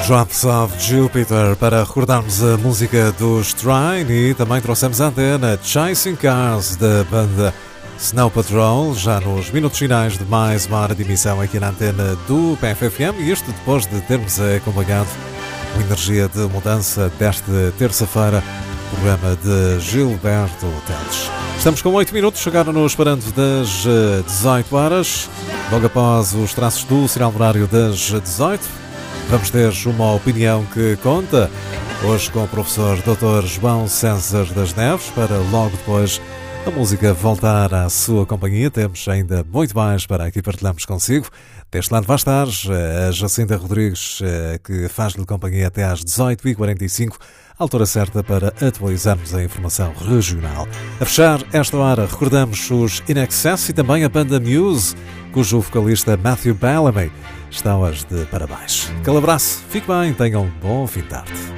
Drops of Jupiter para recordarmos a música dos Train e também trouxemos a antena Chasing Cars da banda Snow Patrol, já nos minutos finais de mais uma hora de emissão aqui na antena do PFFM, e isto depois de termos acompanhado o Energia de Mudança desta terça-feira, programa de Gilberto Teles. Estamos com 8 minutos, chegaram-nos parando das 18 horas, logo após os traços do sinal horário das 18. Vamos ter uma opinião que conta, hoje com o professor Dr. João César das Neves, para logo depois a música voltar à sua companhia. Temos ainda muito mais para aqui partilharmos consigo. Deste lado vai estar a Jacinta Rodrigues, que faz-lhe companhia até às 18h45, altura certa para atualizarmos a informação regional. A fechar esta hora, recordamos os In Excess e também a banda Muse, cujo vocalista Matthew Bellamy está hoje de parabéns. Aquele abraço, fique bem, tenham um bom fim de tarde.